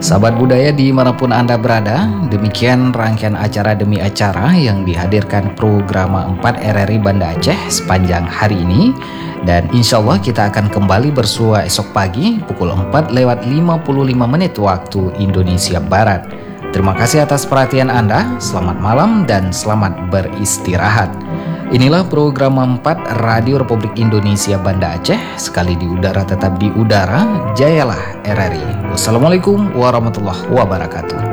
Sahabat budaya dimanapun Anda berada, demikian rangkaian acara demi acara yang dihadirkan Programa 4 RRI Banda Aceh sepanjang hari ini. Dan insya Allah kita akan kembali bersua esok pagi pukul 4:55 waktu Indonesia Barat. Terima kasih atas perhatian Anda, selamat malam dan selamat beristirahat. Inilah program 4 Radio Republik Indonesia Banda Aceh, sekali di udara tetap di udara, jayalah RRI. Wassalamualaikum warahmatullahi wabarakatuh.